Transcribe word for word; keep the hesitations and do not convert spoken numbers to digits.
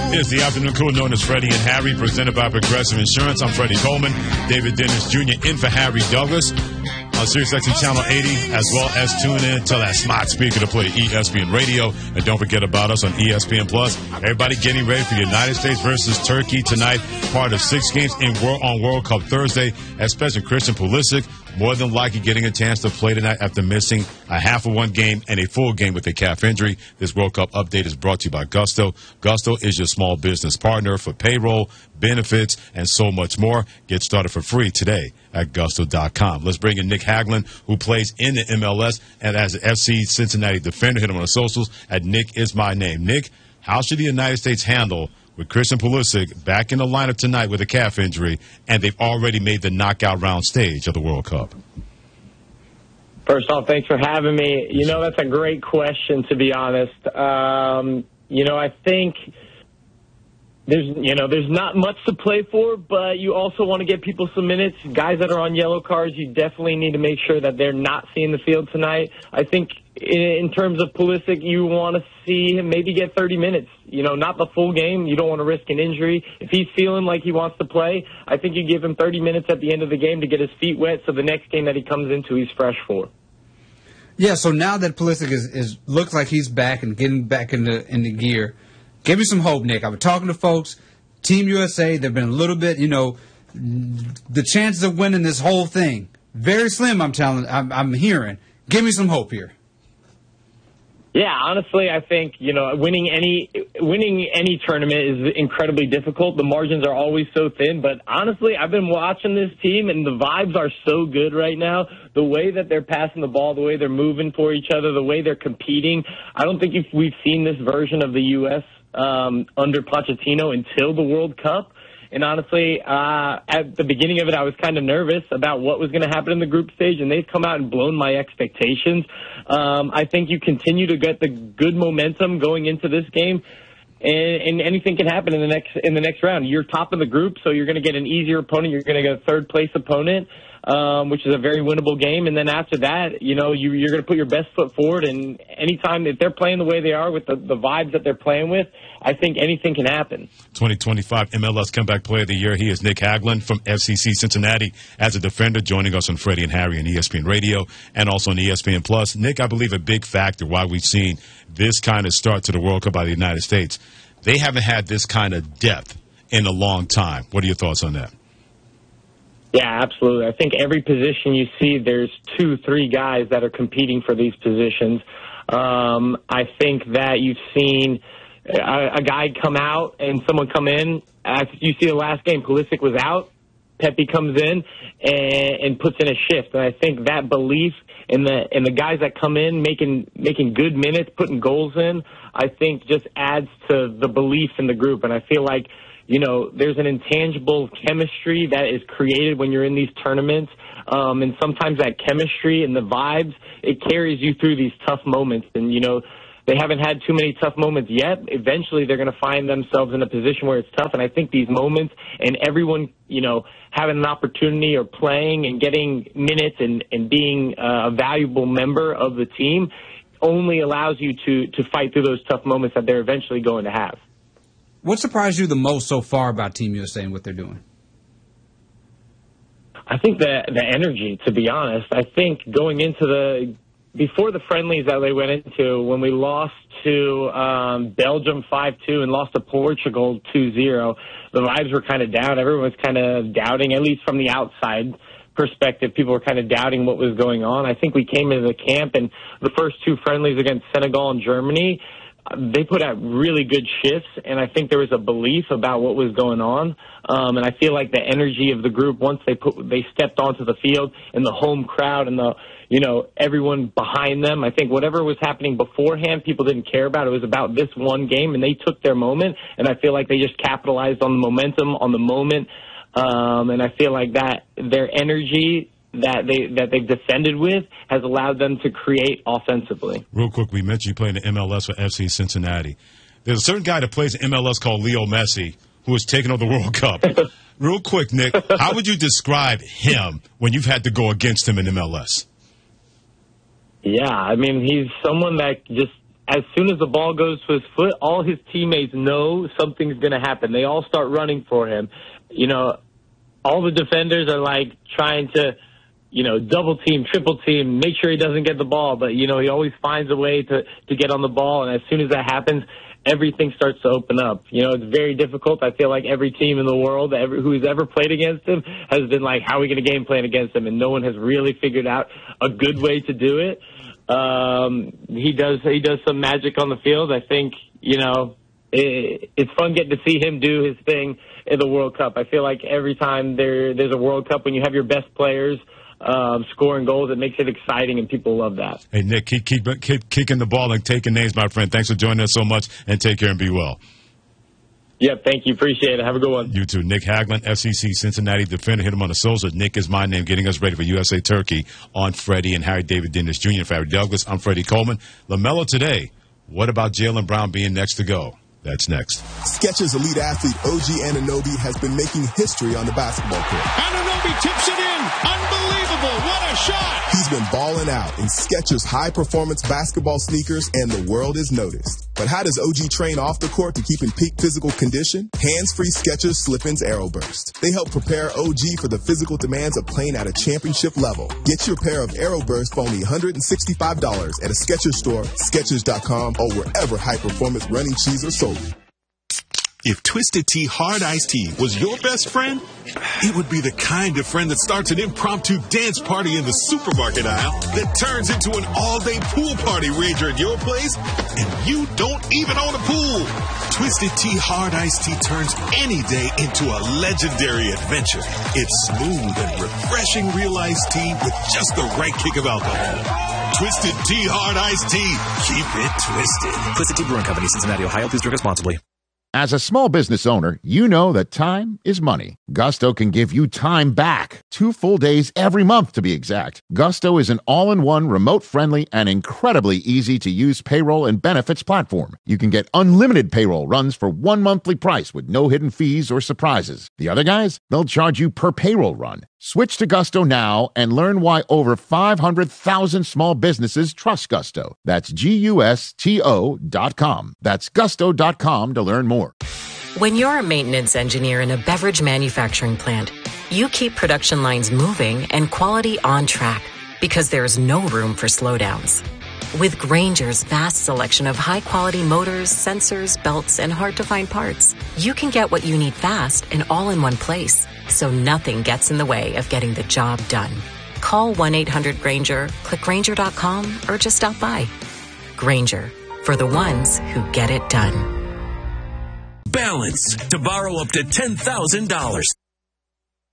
It's the afternoon crew known as Freddie and Harry, presented by Progressive Insurance. I'm Freddie Coleman. David Dennis Junior in for Harry Douglas on SiriusXM Channel eighty, as well as tune in to that smart speaker to play E S P N Radio. And don't forget about us on E S P N Plus. Everybody getting ready for the United States versus Turkey tonight, part of six games in World on World Cup Thursday. Especially Christian Pulisic, more than likely getting a chance to play tonight after missing a half of one game and a full game with a calf injury. This World Cup update is brought to you by Gusto. Gusto is your small business partner for payroll, benefits, and so much more. Get started for free today at gusto dot com. Let's bring in Nick Hagglund, who plays in the M L S and as an F C Cincinnati defender. Hit him on the socials at Nick is my name. Nick, how should the United States handle with Christian Pulisic back in the lineup tonight with a calf injury, and they've already made the knockout round stage of the World Cup? First off, thanks for having me. You know, that's a great question, to be honest. Um, you know, I think there's, you know, there's not much to play for, but you also want to get people some minutes. Guys that are on yellow cards, you definitely need to make sure that they're not seeing the field tonight. I think in terms of Pulisic, you want to see him maybe get thirty minutes. You know, not the full game. You don't want to risk an injury. If he's feeling like he wants to play, I think you give him thirty minutes at the end of the game to get his feet wet, so the next game that he comes into, he's fresh for. Yeah, so now that Pulisic is, is looks like he's back and getting back into into gear, give me some hope, Nick. I've been talking to folks. Team U S A, they've been a little bit, you know, the chances of winning this whole thing, very slim, I'm telling I'm, I'm hearing. Give me some hope here. Yeah, honestly, I think, you know, winning any winning any tournament is incredibly difficult. The margins are always so thin. But honestly, I've been watching this team, and the vibes are so good right now. The way that they're passing the ball, the way they're moving for each other, the way they're competing. I don't think if we've seen this version of the U S um, under Pochettino until the World Cup. And honestly, uh, at the beginning of it, I was kind of nervous about what was going to happen in the group stage, and they've come out and blown my expectations. Um, I think you continue to get the good momentum going into this game, and, and anything can happen in the next in the next round. You're top of the group, so you're going to get an easier opponent. You're going to get a third place opponent, um, which is a very winnable game. And then after that, you know, you, you're going to put your best foot forward. And anytime if they're playing the way they are with the, the vibes that they're playing with, I think anything can happen. twenty twenty-five M L S Comeback Player of the Year. He is Nick Hagglund from F C C Cincinnati as a defender, joining us on Freddie and Harry on E S P N Radio and also on E S P N Plus. Nick, I believe a big factor why we've seen this kind of start to the World Cup by the United States. They haven't had this kind of depth in a long time. What are your thoughts on that? Yeah, absolutely. I think every position you see, there's two, three guys that are competing for these positions. Um, I think that you've seen a, a guy come out and someone come in. As you see the last game, Pulisic was out. Pepe comes in and, and puts in a shift. And I think that belief in the in the guys that come in making making good minutes, putting goals in, I think just adds to the belief in the group. And I feel like, you know, there's an intangible chemistry that is created when you're in these tournaments. Um, and sometimes that chemistry and the vibes, it carries you through these tough moments. And, you know, they haven't had too many tough moments yet. Eventually, they're going to find themselves in a position where it's tough. And I think these moments and everyone, you know, having an opportunity or playing and getting minutes and, and being uh, a valuable member of the team only allows you to, to fight through those tough moments that they're eventually going to have. What surprised you the most so far about Team U S A and what they're doing? I think the the energy, to be honest. I think going into the before the friendlies that they went into, when we lost to um, Belgium five two and lost to Portugal two zero, the vibes were kind of down. Everyone was kind of doubting, at least from the outside perspective. People were kind of doubting what was going on. I think we came into the camp, and the first two friendlies against Senegal and Germany, they put out really good shifts, and I think there was a belief about what was going on. Um, and I feel like the energy of the group, once they put, they stepped onto the field, and the home crowd and the, you know, everyone behind them, I think whatever was happening beforehand, people didn't care about. It was about this one game, and they took their moment, and I feel like they just capitalized on the momentum, on the moment. Um, and I feel like that their energy that they that they've defended with has allowed them to create offensively. Real quick, we mentioned you playing the M L S for F C Cincinnati. There's a certain guy that plays the M L S called Leo Messi who has taken over the World Cup. Real quick, Nick, how would you describe him when you've had to go against him in M L S? Yeah, I mean, he's someone that just as soon as the ball goes to his foot, all his teammates know something's going to happen. They all start running for him. You know, all the defenders are like trying to, you know, double team, triple team, make sure he doesn't get the ball. But, you know, he always finds a way to, to get on the ball. And as soon as that happens, everything starts to open up. You know, it's very difficult. I feel like every team in the world every, who's ever played against him has been like, how are we going to game plan against him? And no one has really figured out a good way to do it. Um, he does, he does some magic on the field. I think, you know, it, it's fun getting to see him do his thing in the World Cup. I feel like every time there, there's a World Cup, when you have your best players um, scoring goals, it makes it exciting, and people love that. Hey, Nick, keep, keep, keep kicking the ball and taking names, my friend. Thanks for joining us so much, and take care and be well. Yep, thank you. Appreciate it. Have a good one. You too. Nick Hagglund, F C C Cincinnati defender. Hit him on the social. Nick is my name, getting us ready for U S A Turkey on Freddie and Harry David Dennis Junior For Harry Douglas, I'm Freddie Coleman. LaMelo today. What about Jaylen Brown being next to go? That's next. Skechers elite athlete O G Anunoby has been making history on the basketball court. Anunoby tips it in. Unbelievable. What a shot. He's been balling out in Skechers high-performance basketball sneakers, and the world has noticed. But how does O G train off the court to keep in peak physical condition? Hands-free Skechers Slip-ins Aeroburst. They help prepare O G for the physical demands of playing at a championship level. Get your pair of Aeroburst for only one hundred sixty-five dollars at a Skechers store, Skechers dot com, or wherever high-performance running shoes are sold. If Twisted Tea Hard Iced Tea was your best friend, it would be the kind of friend that starts an impromptu dance party in the supermarket aisle that turns into an all-day pool party rager at your place, and you don't even own a pool. Twisted Tea Hard Iced Tea turns any day into a legendary adventure. It's smooth and refreshing real iced tea with just the right kick of alcohol. Twisted Tea Hard Iced Tea. Keep it twisted. Twisted Tea Brewing Company, Cincinnati, Ohio. Please drink responsibly. As a small business owner, you know that time is money. Gusto can give you time back. Two full days every month, to be exact. Gusto is an all-in-one, remote-friendly, and incredibly easy-to-use payroll and benefits platform. You can get unlimited payroll runs for one monthly price with no hidden fees or surprises. The other guys, they'll charge you per payroll run. Switch to Gusto now and learn why over five hundred thousand small businesses trust Gusto. That's G U S T O dot com. That's gusto dot com to learn more. When you're a maintenance engineer in a beverage manufacturing plant, you keep production lines moving and quality on track because there's no room for slowdowns. With Grainger's vast selection of high-quality motors, sensors, belts, and hard-to-find parts, you can get what you need fast and all in one place, so nothing gets in the way of getting the job done. Call one eight hundred Grainger, click Grainger dot com, or just stop by. Grainger, for the ones who get it done. Balance to borrow up to ten thousand dollars.